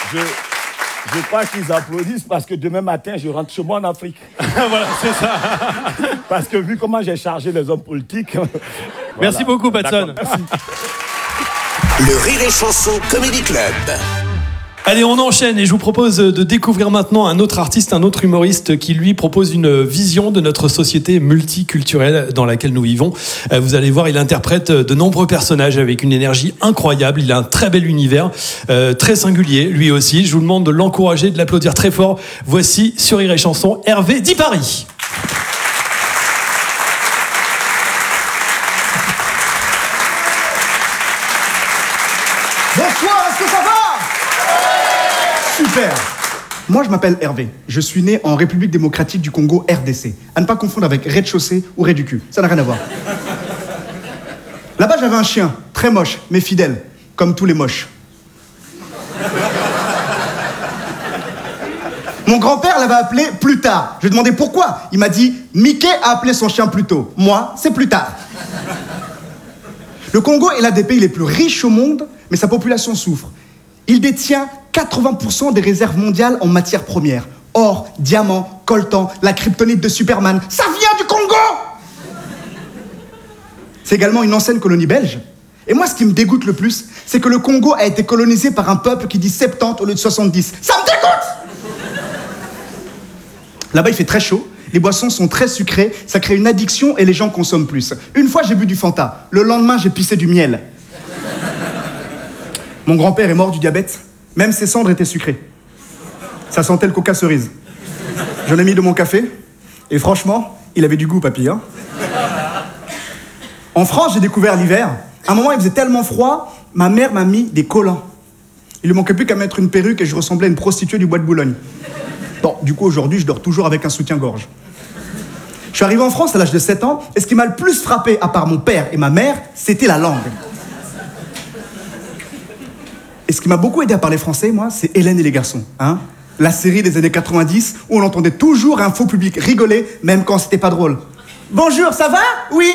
Je crois qu'ils applaudissent parce que demain matin, je rentre chez moi en Afrique. Voilà, c'est ça. Parce que vu comment j'ai chargé les hommes politiques... Merci beaucoup, Patson. Le Rire et Chanson Comedy Club. Allez, on enchaîne et je vous propose de découvrir maintenant un autre artiste, un autre humoriste qui lui propose une vision de notre société multiculturelle dans laquelle nous vivons. Vous allez voir, il interprète de nombreux personnages avec une énergie incroyable. Il a un très bel univers, très singulier lui aussi. Je vous demande de l'encourager, de l'applaudir très fort. Voici sur Rire et Chanson, Hervé Di Paris. Bonsoir, est-ce que ça va ? Super. Moi, je m'appelle Hervé. Je suis né en République démocratique du Congo, RDC. À ne pas confondre avec rez-de-chaussée ou rez du cul. Ça n'a rien à voir. Là-bas, j'avais un chien, très moche, mais fidèle, comme tous les moches. Mon grand-père l'avait appelé plus tard. Je lui ai demandé pourquoi. Il m'a dit, Mickey a appelé son chien plus tôt. Moi, c'est plus tard. Le Congo est l'un des pays les plus riches au monde, mais sa population souffre. Il détient 80% des réserves mondiales en matières premières. Or, diamants, coltan, la kryptonite de Superman, ça vient du Congo! C'est également une ancienne colonie belge. Et moi, ce qui me dégoûte le plus, c'est que le Congo a été colonisé par un peuple qui dit 70 au lieu de 70. Ça me dégoûte! Là-bas, il fait très chaud, les boissons sont très sucrées, ça crée une addiction et les gens consomment plus. Une fois, j'ai bu du Fanta. Le lendemain, j'ai pissé du miel. Mon grand-père est mort du diabète. Même ses cendres étaient sucrées. Ça sentait le coca cerise. J'en ai mis de mon café. Et franchement, il avait du goût, papy. Hein. En France, j'ai découvert l'hiver. À un moment, il faisait tellement froid, ma mère m'a mis des collants. Il ne manquait plus qu'à mettre une perruque et je ressemblais à une prostituée du bois de Boulogne. Bon, du coup, aujourd'hui, je dors toujours avec un soutien-gorge. Je suis arrivé en France à l'âge de 7 ans, et ce qui m'a le plus frappé, à part mon père et ma mère, c'était la langue. Et ce qui m'a beaucoup aidé à parler français, moi, c'est Hélène et les garçons. Hein, la série des années 90, où on entendait toujours un faux public rigoler, même quand c'était pas drôle. Bonjour, ça va? Oui.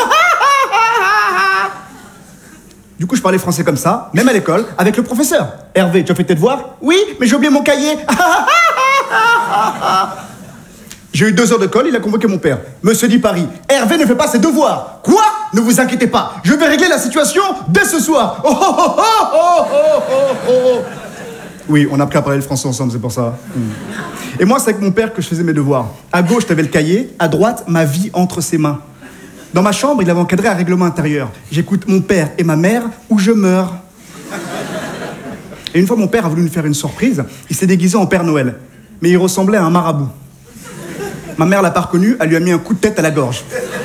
Du coup, je parlais français comme ça, même à l'école, avec le professeur. Hervé, tu as fait tes devoirs? Oui, mais j'ai oublié mon cahier. J'ai eu 2 heures de colle, il a convoqué mon père. Monsieur Di Paris, Hervé ne fait pas ses devoirs. Quoi? Ne vous inquiétez pas, je vais régler la situation dès ce soir. Oh, oh, oh, oh, oh, oh, oh. Oui, on a appris à parler le français ensemble, c'est pour ça. Et moi, c'est avec mon père que je faisais mes devoirs. À gauche, t'avais le cahier, à droite, ma vie entre ses mains. Dans ma chambre, il avait encadré un règlement intérieur. J'écoute mon père et ma mère ou je meurs. Et une fois, mon père a voulu nous faire une surprise. Il s'est déguisé en Père Noël. Mais il ressemblait à un marabout. Ma mère l'a pas reconnu, elle lui a mis un coup de tête à la gorge.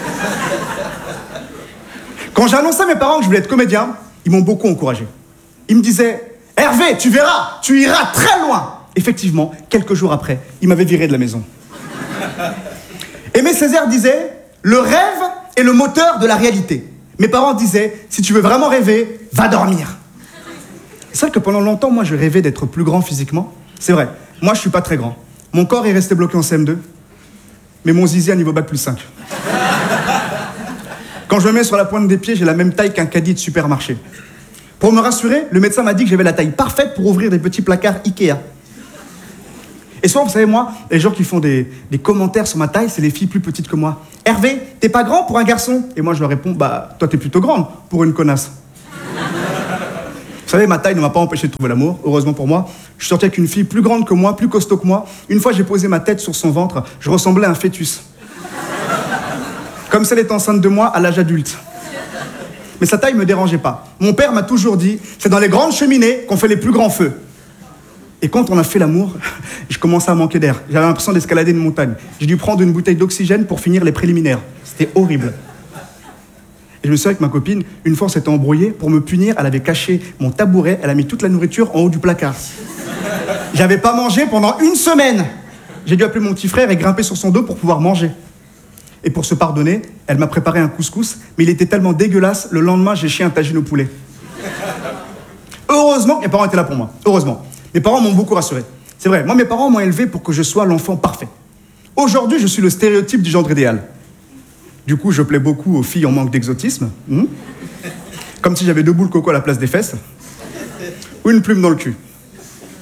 Quand j'ai annoncé à mes parents que je voulais être comédien, ils m'ont beaucoup encouragé. Ils me disaient « Hervé, tu verras, tu iras très loin !» Effectivement, quelques jours après, ils m'avaient viré de la maison. Aimé Césaire disait « Le rêve est le moteur de la réalité. » Mes parents disaient « Si tu veux vraiment rêver, va dormir. » C'est vrai que pendant longtemps, moi, je rêvais d'être plus grand physiquement. C'est vrai, moi, je suis pas très grand. Mon corps est resté bloqué en CM2, mais mon zizi à niveau bac plus 5. Quand je me mets sur la pointe des pieds, j'ai la même taille qu'un caddie de supermarché. Pour me rassurer, le médecin m'a dit que j'avais la taille parfaite pour ouvrir des petits placards Ikea. Et souvent, vous savez, moi, les gens qui font des commentaires sur ma taille, c'est les filles plus petites que moi. « Hervé, t'es pas grand pour un garçon ?» Et moi, je leur réponds « Bah, toi, t'es plutôt grande pour une connasse. » Vous savez, ma taille ne m'a pas empêché de trouver l'amour, heureusement pour moi. Je suis sorti avec une fille plus grande que moi, plus costaud que moi. Une fois, j'ai posé ma tête sur son ventre, je ressemblais à un fœtus. Comme si elle était enceinte de moi à l'âge adulte. Mais sa taille me dérangeait pas. Mon père m'a toujours dit, c'est dans les grandes cheminées qu'on fait les plus grands feux. Et quand on a fait l'amour, je commençais à manquer d'air. J'avais l'impression d'escalader une montagne. J'ai dû prendre une bouteille d'oxygène pour finir les préliminaires. C'était horrible. Et je me souviens avec ma copine, une fois on s'était embrouillé, pour me punir, elle avait caché mon tabouret, elle a mis toute la nourriture en haut du placard. J'avais pas mangé pendant 1 semaine. J'ai dû appeler mon petit frère et grimper sur son dos pour pouvoir manger. Et pour se pardonner, elle m'a préparé un couscous, mais il était tellement dégueulasse, le lendemain, j'ai chié un tagine au poulet. Heureusement, mes parents étaient là pour moi. Heureusement. Mes parents m'ont beaucoup rassuré. C'est vrai, moi, mes parents m'ont élevé pour que je sois l'enfant parfait. Aujourd'hui, je suis le stéréotype du gendre idéal. Du coup, je plais beaucoup aux filles en manque d'exotisme. Comme si j'avais 2 boules coco à la place des fesses. Ou une plume dans le cul.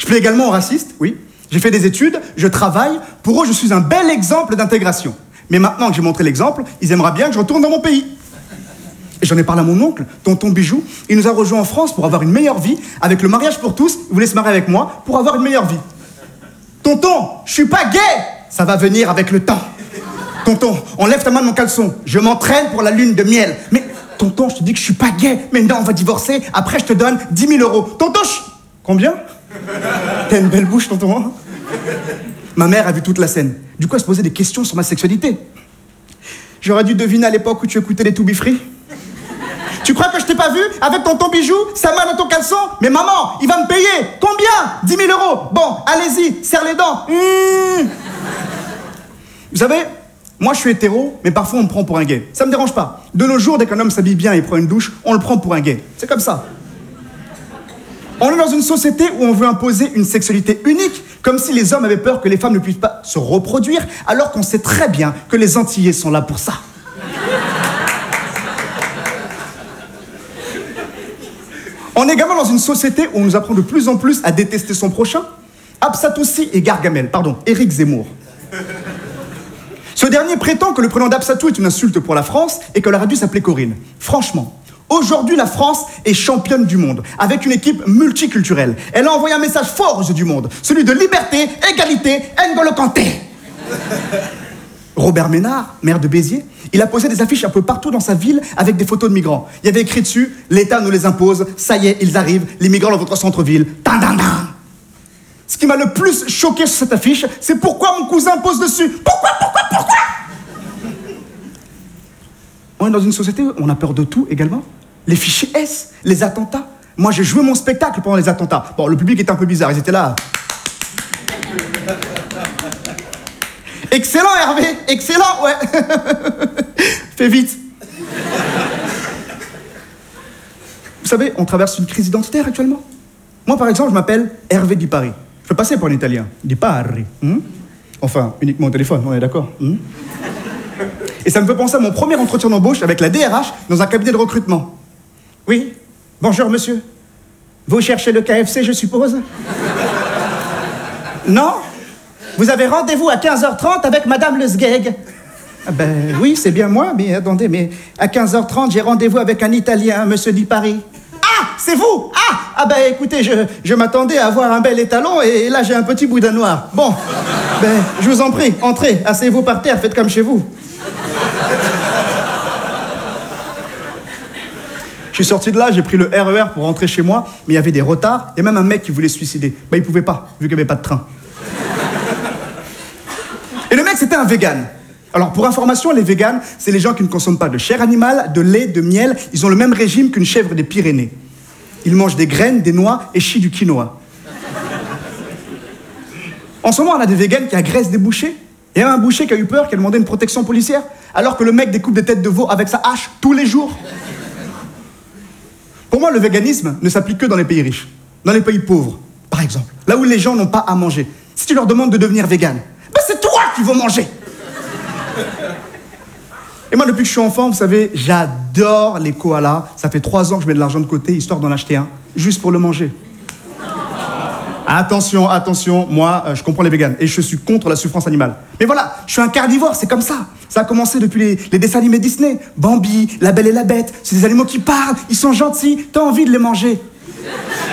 Je plais également aux racistes, oui. J'ai fait des études, je travaille. Pour eux, je suis un bel exemple d'intégration. Mais maintenant que j'ai montré l'exemple, ils aimeraient bien que je retourne dans mon pays. Et j'en ai parlé à mon oncle, tonton Bijou. Il nous a rejoints en France pour avoir une meilleure vie. Avec le mariage pour tous, il voulait se marier avec moi pour avoir une meilleure vie. Tonton, je suis pas gay. Ça va venir avec le temps. Tonton, enlève ta main de mon caleçon. Je m'entraîne pour la lune de miel. Mais tonton, je te dis que je suis pas gay. Mais non, on va divorcer. Après, je te donne 10 000 euros. Tonton, combien? T'as une belle bouche, tonton. Hein? Ma mère a vu toute la scène. Du coup, elle se posait des questions sur ma sexualité. J'aurais dû deviner à l'époque où tu écoutais les To Be Free. Tu crois que je t'ai pas vu avec tonton Bijou, sa main dans ton caleçon? Mais maman, il va me payer. Combien? 10 000 euros. Bon, allez-y, serre les dents. Vous savez, moi je suis hétéro, mais parfois on me prend pour un gay. Ça me dérange pas. De nos jours, dès qu'un homme s'habille bien et prend une douche, on le prend pour un gay. C'est comme ça. On est dans une société où on veut imposer une sexualité unique, comme si les hommes avaient peur que les femmes ne puissent pas se reproduire, alors qu'on sait très bien que les Antillais sont là pour ça. On est également dans une société où on nous apprend de plus en plus à détester son prochain. Absatoussi et Gargamel, Éric Zemmour. Ce dernier prétend que le prénom d'Absatou est une insulte pour la France et qu'elle aurait dû s'appeler Corinne. Franchement, aujourd'hui la France est championne du monde, avec une équipe multiculturelle. Elle a envoyé un message fort aux yeux du monde, celui de liberté, égalité, N'Golo Kanté. Robert Ménard, maire de Béziers, il a posé des affiches un peu partout dans sa ville avec des photos de migrants. Il y avait écrit dessus « L'État nous les impose, ça y est, ils arrivent, les migrants dans votre centre-ville. » Ce qui m'a le plus choqué sur cette affiche, c'est pourquoi mon cousin pose dessus. Pourquoi On est dans une société où on a peur de tout également. Les fichiers S, les attentats. Moi, j'ai joué mon spectacle pendant les attentats. Bon, le public était un peu bizarre, ils étaient là. Excellent, Hervé, excellent, ouais. Fais vite. Vous savez, on traverse une crise identitaire actuellement. Moi, par exemple, je m'appelle Hervé Di Paris. Je peux passer pour un italien. Di Paris. Enfin, uniquement au téléphone, on est d'accord. Et ça me fait penser à mon premier entretien d'embauche avec la DRH dans un cabinet de recrutement. Oui, bonjour monsieur. Vous cherchez le KFC, je suppose? Non? Vous avez rendez-vous à 15h30 avec Madame Le Sgeg. Ah ben oui, c'est bien moi, mais attendez, mais à 15h30, j'ai rendez-vous avec un Italien, monsieur Di Paris. Ah, c'est vous? Ah ben écoutez, je m'attendais à avoir un bel étalon et là j'ai un petit boudin noir. Bon, ben je vous en prie, entrez, asseyez-vous par terre, faites comme chez vous. Je suis sorti de là, j'ai pris le RER pour rentrer chez moi, mais il y avait des retards, et même un mec qui voulait se suicider. Ben il pouvait pas, vu qu'il n'y avait pas de train. Et le mec, c'était un vegan. Alors, pour information, les végans, c'est les gens qui ne consomment pas de chair animale, de lait, de miel. Ils ont le même régime qu'une chèvre des Pyrénées. Ils mangent des graines, des noix et chient du quinoa. En ce moment, on a des végans qui agressent des bouchers. Il y a un boucher qui a eu peur, qui a demandé une protection policière, alors que le mec découpe des têtes de veau avec sa hache tous les jours. Pour moi, le véganisme ne s'applique que dans les pays riches. Dans les pays pauvres, par exemple. Là où les gens n'ont pas à manger. Si tu leur demandes de devenir vegan, ben c'est toi qui vas manger. Et moi, depuis que je suis enfant, vous savez, j'adore les koalas. Ça fait 3 ans que je mets de l'argent de côté, histoire d'en acheter un, juste pour le manger. Attention, attention, moi, je comprends les véganes et je suis contre la souffrance animale. Mais voilà, je suis un carnivore, c'est comme ça. Ça a commencé depuis les dessins animés Disney. Bambi, La Belle et la Bête, c'est des animaux qui parlent, ils sont gentils, t'as envie de les manger.